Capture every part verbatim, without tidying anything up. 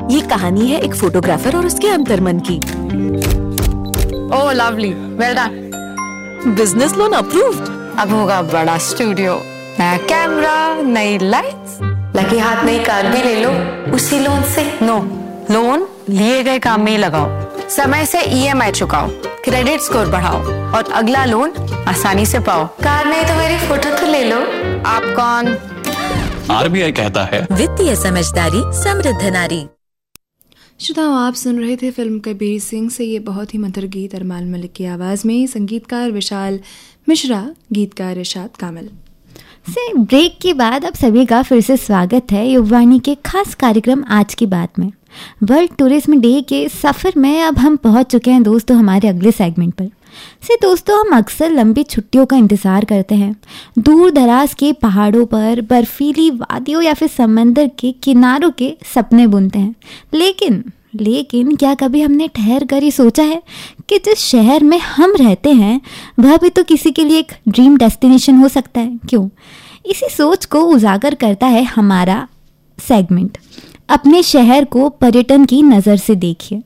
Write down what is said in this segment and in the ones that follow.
ये कहानी है एक फोटोग्राफर और उसके अंतर्मन की। ओह lovely, well done. Business loan approved. अब होगा बड़ा स्टूडियो, नया कैमरा, नई लाइट्स, लगे हाथ नई कार भी ले लो उसी लोन से। नो, लोन लिए गए काम में ही लगाओ, समय से ईएमआई चुकाओ, क्रेडिट स्कोर बढ़ाओ और अगला लोन आसानी से पाओ। कार नहीं तो मेरी फोटो तो ले लो। आप कौन? आरबीआई कहता है वित्तीय समझदारी समृद्ध नारी। श्रोताओ, आप सुन रहे थे फिल्म कबीर सिंह से ये बहुत ही मधुर गीत अरमान मलिक की आवाज़ में, संगीतकार विशाल मिश्रा, गीतकार इरशाद कामिल। से ब्रेक के बाद अब सभी का फिर से स्वागत है युववाणी के खास कार्यक्रम आज की बात में। वर्ल्ड टूरिज्म डे के सफ़र में अब हम पहुंच चुके हैं दोस्तों हमारे अगले सेगमेंट पर। से दोस्तों, हम अक्सर लंबी छुट्टियों का इंतज़ार करते हैं, दूर दराज के पहाड़ों पर, बर्फीली वादियों या फिर समंदर के किनारों के सपने बुनते हैं। लेकिन लेकिन क्या कभी हमने ठहर कर ही सोचा है कि जिस शहर में हम रहते हैं वह भी तो किसी के लिए एक ड्रीम डेस्टिनेशन हो सकता है? क्यों? इसी सोच को उजागर करता है हमारा सेगमेंट, अपने शहर को पर्यटन की नज़र से देखिए।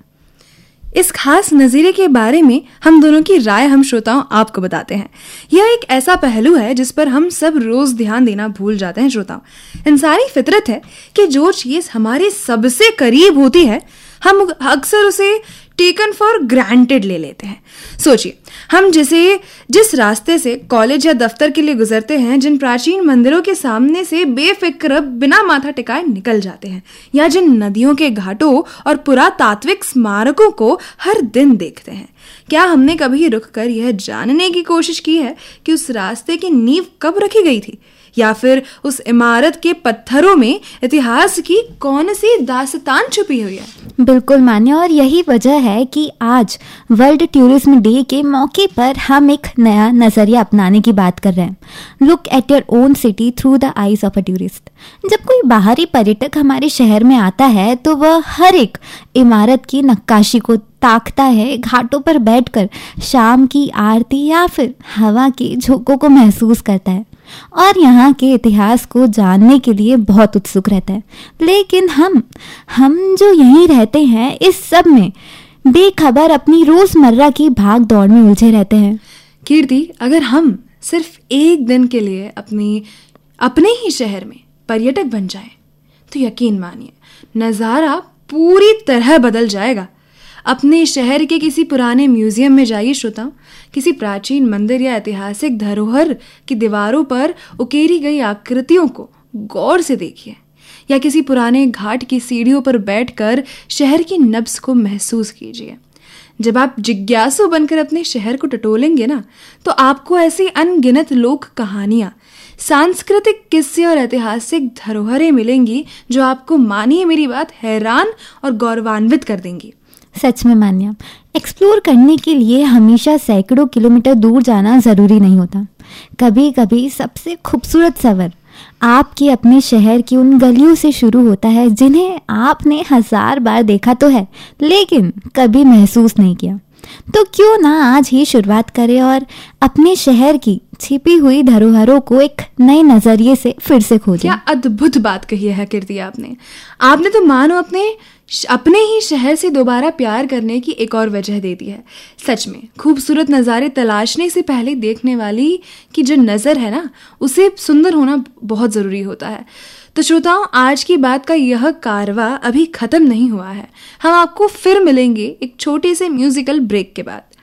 इस खास नज़ीरे के बारे में हम दोनों की राय हम श्रोताओं आपको बताते हैं। यह एक ऐसा पहलू है जिस पर हम सब रोज ध्यान देना भूल जाते हैं श्रोताओं। इंसानी फितरत है कि जो चीज़ हमारे सबसे करीब होती है हम अक्सर उसे टेकन फॉर ग्रांटेड ले लेते हैं। सोचिए, हम जिसे जिस रास्ते से कॉलेज या दफ्तर के लिए गुजरते हैं, जिन प्राचीन मंदिरों के सामने से बेफिक्र बिना माथा टिकाए निकल जाते हैं, या जिन नदियों के घाटों और पुरातात्विक स्मारकों को हर दिन देखते हैं, क्या हमने कभी रुक कर यह जानने की कोशिश की है कि उस रास्ते की नींव कब रखी गई थी, या फिर उस इमारत के पत्थरों में इतिहास की कौन सी दास्तान छुपी हुई है? बिल्कुल मान्य, और यही वजह है कि आज वर्ल्ड टूरिज्म डे के मौके पर हम एक नया नज़रिया अपनाने की बात कर रहे हैं। Look at your own city through the eyes of a tourist. जब कोई बाहरी पर्यटक हमारे शहर में आता है तो वह हर एक इमारत की नक्काशी को ताकता है, घाटों पर बैठकर शाम की आरती या फिर हवा के झोंकों को महसूस करता है और यहाँ के इतिहास को जानने के लिए बहुत उत्सुक रहता है। लेकिन हम हम जो यहीं रहते हैं इस सब में बेखबर अपनी रोजमर्रा की भाग दौड़ में उलझे रहते हैं। कीर्ति, अगर हम सिर्फ एक दिन के लिए अपनी अपने ही शहर में पर्यटक बन जाएं, तो यकीन मानिए नज़ारा पूरी तरह बदल जाएगा। अपने शहर के किसी पुराने म्यूजियम में जाइए श्रोताओं, किसी प्राचीन मंदिर या ऐतिहासिक धरोहर की दीवारों पर उकेरी गई आकृतियों को गौर से देखिए, या किसी पुराने घाट की सीढ़ियों पर बैठकर शहर की नब्ज को महसूस कीजिए। जब आप जिज्ञासु बनकर अपने शहर को टटोलेंगे ना, तो आपको ऐसी अनगिनत लोक कहानियाँ, सांस्कृतिक किस्से और ऐतिहासिक धरोहरें मिलेंगी जो आपको, मानिए मेरी बात, हैरान और गौरवान्वित कर देंगी। सच में मान्या, एक्सप्लोर करने के लिए हमेशा सैकड़ों किलोमीटर दूर जाना ज़रूरी नहीं होता। कभी कभी सबसे खूबसूरत सफ़र आपके अपने शहर की उन गलियों से शुरू होता है जिन्हें आपने हजार बार देखा तो है लेकिन कभी महसूस नहीं किया। तो क्यों ना आज ही शुरुआत करें और अपने शहर की छिपी हुई धरोहरों को एक नए नजरिए से फिर से खोजें। क्या अद्भुत बात कही है कीर्ति आपने। आपने तो मानो अपने अपने ही शहर से दोबारा प्यार करने की एक और वजह दे दी है। सच में खूबसूरत नज़ारे तलाशने से पहले देखने वाली की जो नज़र है ना, उसे सुंदर होना बहुत ज़रूरी होता है। तो श्रोताओं, आज की बात का यह कारवा अभी ख़त्म नहीं हुआ है। हम आपको फिर मिलेंगे एक छोटे से म्यूजिकल ब्रेक के बाद।